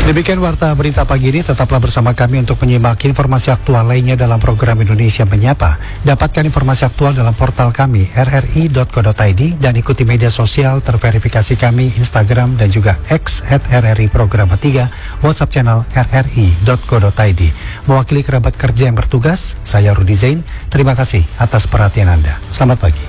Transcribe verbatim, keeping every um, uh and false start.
Demikian warta berita pagi ini, tetaplah bersama kami untuk menyimak informasi aktual lainnya dalam program Indonesia Menyapa. Dapatkan informasi aktual dalam portal kami r r i dot co dot i d dan ikuti media sosial terverifikasi kami Instagram dan juga X at r r i program tiga, WhatsApp channel r r i dot co dot i d. Mewakili kerabat kerja yang bertugas, saya Rudi Zain. Terima kasih atas perhatian Anda. Selamat pagi.